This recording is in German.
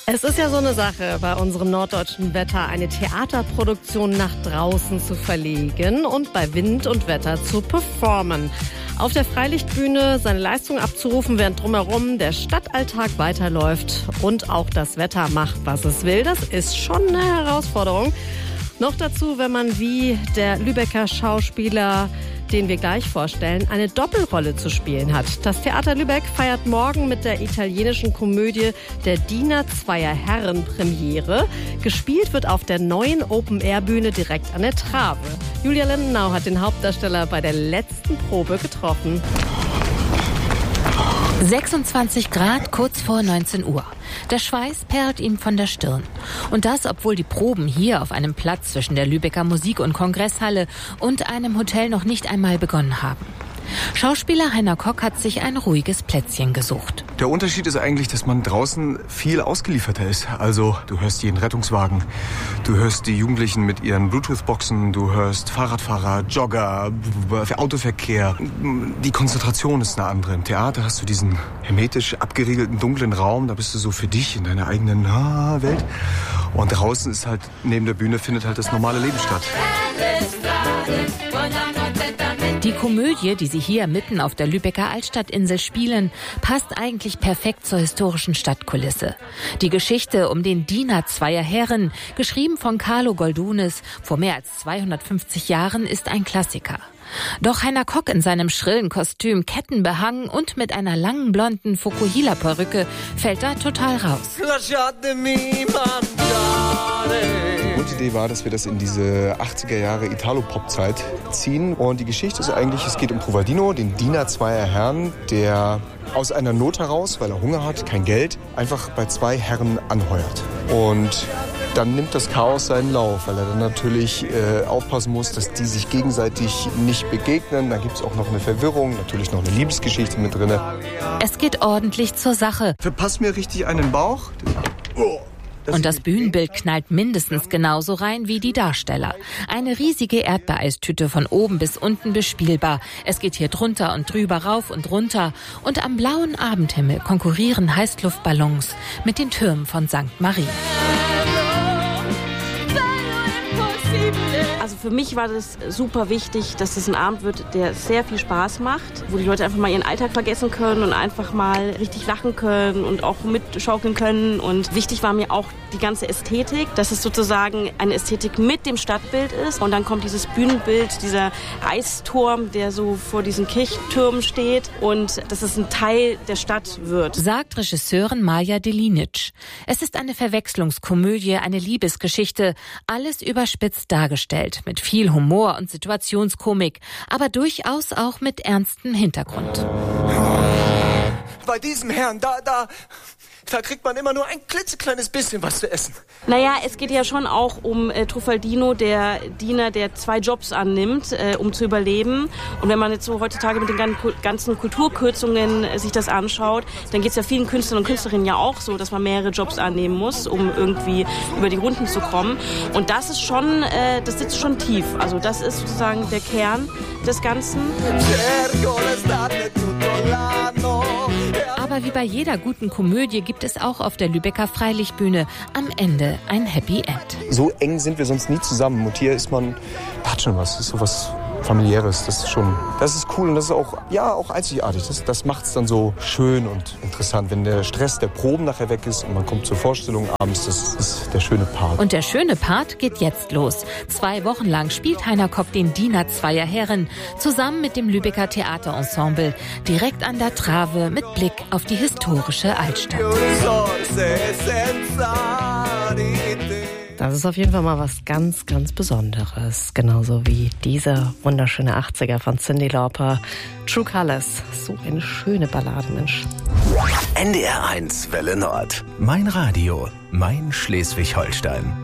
Es ist ja so eine Sache, bei unserem norddeutschen Wetter eine Theaterproduktion nach draußen zu verlegen und bei Wind und Wetter zu performen. Auf der Freilichtbühne seine Leistung abzurufen, während drumherum der Stadtalltag weiterläuft und auch das Wetter macht, was es will. Das ist schon eine Herausforderung. Noch dazu, wenn man wie der Lübecker Schauspieler, den wir gleich vorstellen, eine Doppelrolle zu spielen hat. Das Theater Lübeck feiert morgen mit der italienischen Komödie Der Diener zweier Herren Premiere. Gespielt wird auf der neuen Open-Air-Bühne direkt an der Trave. Julia Lindenau hat den Hauptdarsteller bei der letzten Probe getroffen. 26 Grad, kurz vor 19 Uhr. Der Schweiß perlt ihm von der Stirn. Und das, obwohl die Proben hier auf einem Platz zwischen der Lübecker Musik- und Kongresshalle und einem Hotel noch nicht einmal begonnen haben. Schauspieler Heiner Kock hat sich ein ruhiges Plätzchen gesucht. Der Unterschied ist eigentlich, dass man draußen viel ausgelieferter ist. Also du hörst jeden Rettungswagen, du hörst die Jugendlichen mit ihren Bluetooth-Boxen, du hörst Fahrradfahrer, Jogger, Autoverkehr. Die Konzentration ist eine andere. Im Theater hast du diesen hermetisch abgeriegelten, dunklen Raum, da bist du so für dich in deiner eigenen Welt. Und draußen ist halt, neben der Bühne findet halt das normale Leben statt. Die Komödie, die sie hier mitten auf der Lübecker Altstadtinsel spielen, passt eigentlich perfekt zur historischen Stadtkulisse. Die Geschichte um den Diener zweier Herren, geschrieben von Carlo Goldunis vor mehr als 250 Jahren, ist ein Klassiker. Doch Heiner Kock in seinem schrillen Kostüm, kettenbehangen und mit einer langen blonden Fukuhila-Perücke fällt da total raus. Die Idee war, dass wir das in diese 80er Jahre Italo-Pop-Zeit ziehen. Und die Geschichte ist eigentlich, es geht um Provardino, den Diener zweier Herren, der aus einer Not heraus, weil er Hunger hat, kein Geld, einfach bei zwei Herren anheuert. Und dann nimmt das Chaos seinen Lauf, weil er dann natürlich aufpassen muss, dass die sich gegenseitig nicht begegnen. Da gibt es auch noch eine Verwirrung, natürlich noch eine Liebesgeschichte mit drin. Es geht ordentlich zur Sache. Verpasst mir richtig einen Bauch. Und das Bühnenbild knallt mindestens genauso rein wie die Darsteller. Eine riesige Erdbeereistüte von oben bis unten bespielbar. Es geht hier drunter und drüber, rauf und runter. Und am blauen Abendhimmel konkurrieren Heißluftballons mit den Türmen von St. Marie. Also für mich war das super wichtig, dass es ein Abend wird, der sehr viel Spaß macht, wo die Leute einfach mal ihren Alltag vergessen können und einfach mal richtig lachen können und auch mitschaukeln können. Und wichtig war mir auch die ganze Ästhetik, dass es sozusagen eine Ästhetik mit dem Stadtbild ist. Und dann kommt dieses Bühnenbild, dieser Eisturm, der so vor diesen Kirchtürmen steht und dass es ein Teil der Stadt wird. Sagt Regisseurin Maja Delinic. Es ist eine Verwechslungskomödie, eine Liebesgeschichte, alles überspitzt dargestellt, mit viel Humor und Situationskomik, aber durchaus auch mit ernstem Hintergrund. Bei diesem Herrn, da kriegt man immer nur ein klitzekleines bisschen was zu essen. Naja, es geht ja schon auch um Truffaldino, der Diener, der 2 Jobs annimmt, um zu überleben. Und wenn man jetzt so heutzutage mit den ganzen Kulturkürzungen sich das anschaut, dann geht es ja vielen Künstlern und Künstlerinnen ja auch so, dass man mehrere Jobs annehmen muss, um irgendwie über die Runden zu kommen. Und das ist schon, das sitzt schon tief. Also das ist sozusagen der Kern des Ganzen. Aber wie bei jeder guten Komödie gibt es auch auf der Lübecker Freilichtbühne am Ende ein Happy End. So eng sind wir sonst nie zusammen. Und hier ist man, hat schon was, ist so was Familiäres. Das ist cool und das ist auch einzigartig. Das macht es dann so schön und interessant, wenn der Stress der Proben nachher weg ist und man kommt zur Vorstellung abends. Das ist der schöne Part. Und der schöne Part geht jetzt los. 2 Wochen lang spielt Heiner Kock den Diener zweier Herren zusammen mit dem Lübecker Theaterensemble direkt an der Trave mit Blick auf die historische Altstadt. Das ist auf jeden Fall mal was ganz, ganz Besonderes. Genauso wie diese wunderschöne 80er von Cyndi Lauper. True Colors. So eine schöne Ballade, Mensch. NDR 1 Welle Nord. Mein Radio. Mein Schleswig-Holstein.